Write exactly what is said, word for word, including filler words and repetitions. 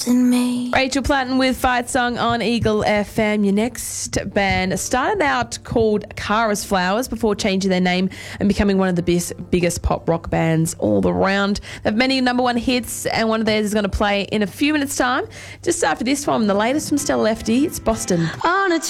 left in me. Rachel Platten with Fight Song on Eagle F M. Your next band started out called Kara's Flowers before changing their name and becoming one of the biggest, biggest pop rock bands all around. They have many number one hits, and one of theirs is going to play in a few minutes' time. Just after this one, the latest from Stella Lefty, it's Boston. On a